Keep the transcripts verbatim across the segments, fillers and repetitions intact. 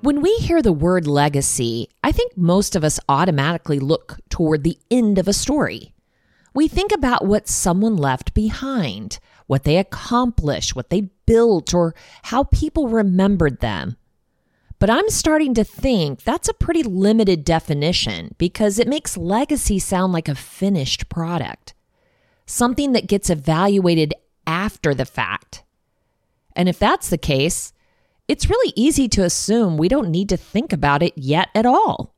When we hear the word legacy, I think most of us automatically look toward the end of a story. We think about what someone left behind, what they accomplished, what they built, or how people remembered them. But I'm starting to think that's a pretty limited definition because it makes legacy sound like a finished product, something that gets evaluated after the fact. And if that's the case, it's really easy to assume we don't need to think about it yet at all.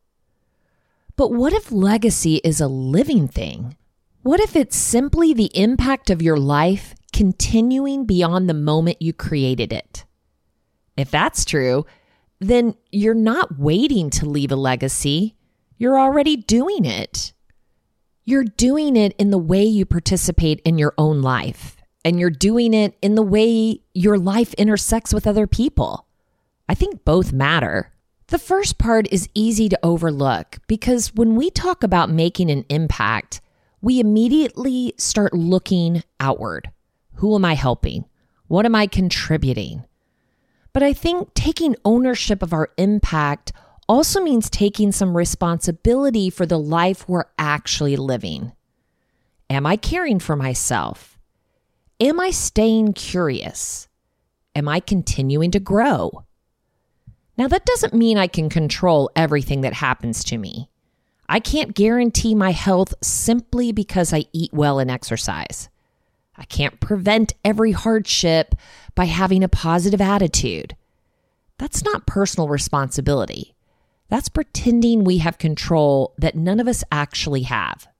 But what if legacy is a living thing? What if it's simply the impact of your life continuing beyond the moment you created it? If that's true, then you're not waiting to leave a legacy. You're already doing it. You're doing it in the way you participate in your own life. And you're doing it in the way your life intersects with other people. I think both matter. The first part is easy to overlook because when we talk about making an impact, we immediately start looking outward. Who am I helping? What am I contributing? But I think taking ownership of our impact also means taking some responsibility for the life we're actually living. Am I caring for myself? Am I staying curious? Am I continuing to grow? Now, that doesn't mean I can control everything that happens to me. I can't guarantee my health simply because I eat well and exercise. I can't prevent every hardship by having a positive attitude. That's not personal responsibility. That's pretending we have control that none of us actually have.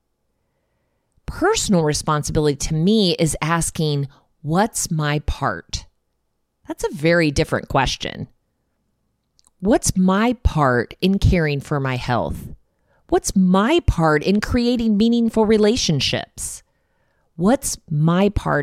Personal responsibility to me is asking, what's my part? That's a very different question. What's my part in caring for my health? What's my part in creating meaningful relationships? What's my part